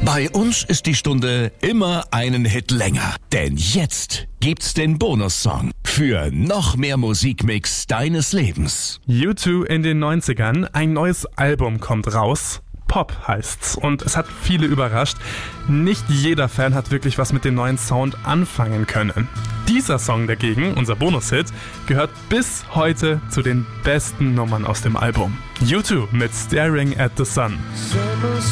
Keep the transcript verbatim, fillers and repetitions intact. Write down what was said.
Bei uns ist die Stunde immer einen Hit länger. Denn jetzt gibt's den Bonussong für noch mehr Musikmix deines Lebens. U zwei in den neunzigern, ein neues Album kommt raus. Pop heißt's und es hat viele überrascht. Nicht jeder Fan hat wirklich was mit dem neuen Sound anfangen können. Dieser Song dagegen, unser Bonushit, gehört bis heute zu den besten Nummern aus dem Album. U zwei mit Staring at the Sun.